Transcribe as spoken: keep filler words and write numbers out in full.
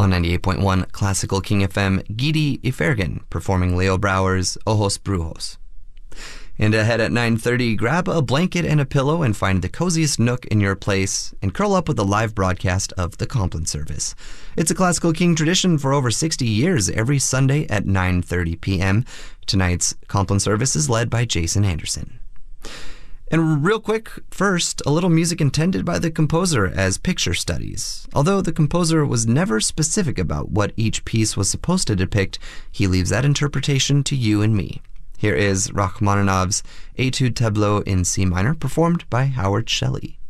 On ninety-eight point one Classical King F M, Gidi Ifergen performing Leo Brouwer's Ojos Brujos. And ahead at nine thirty, grab a blanket and a pillow and find the coziest nook in your place and curl up with a live broadcast of the Compline service. It's a Classical King tradition for over sixty years, every Sunday at nine thirty p.m. Tonight's Compline service is led by Jason Anderson. And real quick, first, a little music intended by the composer as picture studies. Although the composer was never specific about what each piece was supposed to depict, he leaves that interpretation to you and me. Here is Rachmaninoff's Etude Tableau in C minor, performed by Howard Shelley.